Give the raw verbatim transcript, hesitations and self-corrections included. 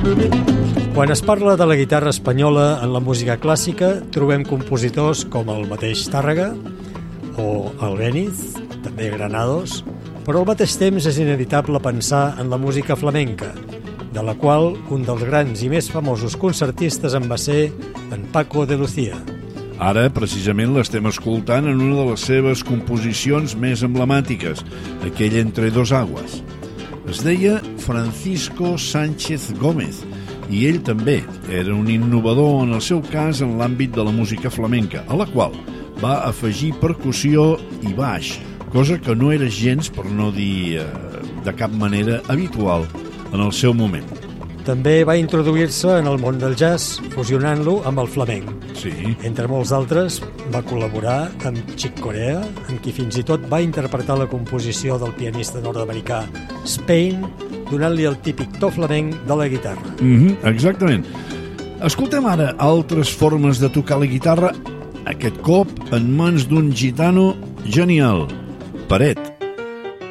Quan es parla de la guitarra espanyola en la música clàssica, trobem compositors com el mateix Tàrrega o Albéniz, també Granados, però al mateix temps és inevitable pensar en la música flamenca, de la qual un dels grans i més famosos concertistes en va ser en Paco de Lucía. Ara, precisament, l'estem escoltant en una de les seves composicions més emblemàtiques, aquella Entre dos aguas. Es deia Francisco Sánchez Gómez, i ell també era un innovador en el seu cas en l'àmbit de la música flamenca, a la qual va afegir percussió i baix, cosa que no era gens, per no dir eh, de cap manera, habitual en el seu moment. També va introduir-se en el món del jazz, fusionant-lo amb el flamenc. Sí. Entre molts altres, va col·laborar amb Chick Corea, amb qui fins i tot va interpretar la composició del pianista nord-americà Spain, donant-li el típic to flamenc de la guitarra. Mm-hmm, exactament. Escoltem ara altres formes de tocar la guitarra, aquest cop en mans d'un gitano genial, Peret.